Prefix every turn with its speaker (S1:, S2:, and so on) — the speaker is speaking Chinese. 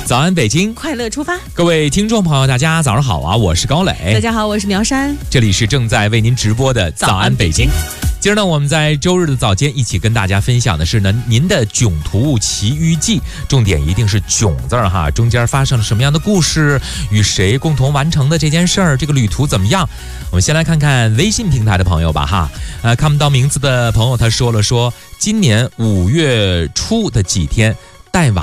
S1: 早安北京，
S2: 快乐出发。
S1: 各位听众朋友，大家早上好啊！我是高磊，
S2: 大家好，我是苗山，
S1: 这里是正在为您直播的早安北京。今儿呢，我们在周日的早间一起跟大家分享的是呢，您的囧途奇遇记，重点一定是囧字儿哈，中间发生了什么样的故事，与谁共同完成的这件事儿，这个旅途怎么样？我们先来看看微信平台的朋友吧哈，看不到名字的朋友他说今年5月初的几天，带娃